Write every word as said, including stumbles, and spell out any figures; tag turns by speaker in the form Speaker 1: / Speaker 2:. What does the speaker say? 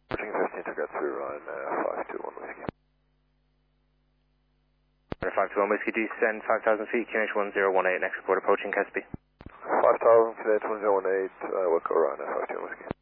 Speaker 1: Approaching fifteen to get through on uh, five two one whiskey.
Speaker 2: five two one whiskey, descend five thousand feet, Q N H one zero one eight, next report approaching Caspi.
Speaker 1: five thousand, Q N H one zero one eight, uh, Wilco Ryan, five two one whiskey.